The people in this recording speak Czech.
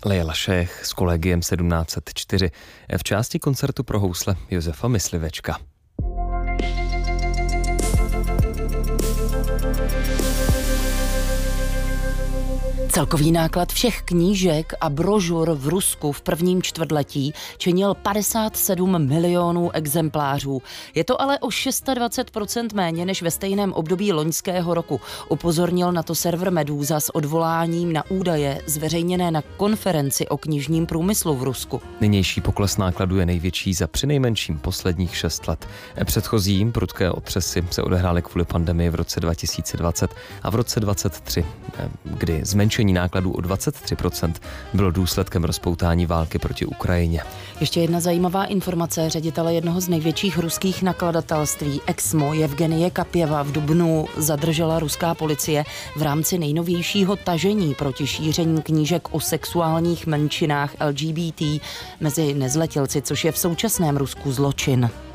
Lejla Šéch s Kolegiem 1704 v části koncertu pro housle Josefa Myslivečka. Celkový náklad všech knížek a brožur v Rusku v prvním čtvrtletí činil 57 milionů exemplářů. Je to ale o 26% méně než ve stejném období loňského roku. Upozornil na to server Meduza s odvoláním na údaje zveřejněné na konferenci o knižním průmyslu v Rusku. Nynější pokles nákladu je největší za přinejmenším posledních 6 let. Předchozí prudké otřesy se odehrály kvůli pandemii v roce 2020 a v roce 2023, kdy zmenšení nákladů o 23% bylo důsledkem rozpoutání války proti Ukrajině. Ještě jedna zajímavá informace. Ředitele jednoho z největších ruských nakladatelství Exmo Evgenie Kapjeva v dubnu zadržela ruská policie v rámci nejnovějšího tažení proti šíření knížek o sexuálních menšinách LGBT mezi nezletilci, což je v současném Rusku zločin.